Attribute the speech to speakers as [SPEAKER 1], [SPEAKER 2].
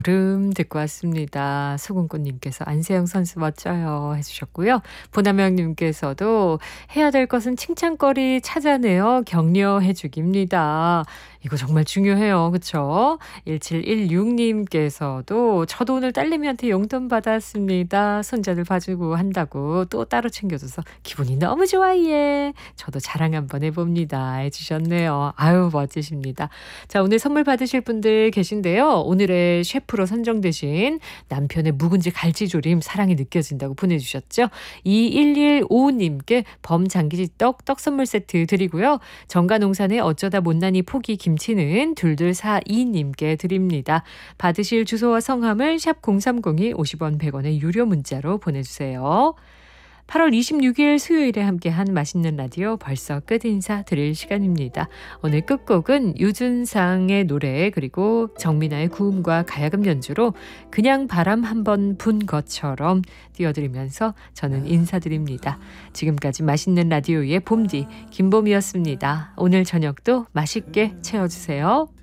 [SPEAKER 1] 듣고 왔습니다. 소금꽃님께서 안세영 선수 멋져요 해주셨고요. 보남영님께서도 해야 될 것은 칭찬거리 찾아내어 격려해주기입니다. 이거 정말 중요해요. 그쵸? 1716님께서도 저도 오늘 딸내미한테 용돈 받았습니다. 손자들 봐주고 한다고 또 따로 챙겨줘서 기분이 너무 좋아 예. 저도 자랑 한번 해봅니다 해주셨네요. 아유 멋지십니다. 자, 오늘 선물 받으실 분들 계신데요. 오늘의 셰프로 선정되신 남편의 묵은지 갈치조림 사랑이 느껴진다고 보내주셨죠. 21155님께 범장기지떡 떡 선물 세트 드리고요. 정가농산의 어쩌다 못난이 포기 김치는 2242님께 드립니다. 받으실 주소와 성함을 샵 0302 50원 100원의 유료 문자로 보내주세요. 8월 26일 수요일에 함께한 맛있는 라디오 벌써 끝 인사 드릴 시간입니다. 오늘 끝곡은 유준상의 노래 그리고 정민아의 구음과 가야금 연주로 그냥 바람 한번 분 것처럼 띄워드리면서 저는 인사드립니다. 지금까지 맛있는 라디오의 봄디 김봄이었습니다. 오늘 저녁도 맛있게 채워주세요.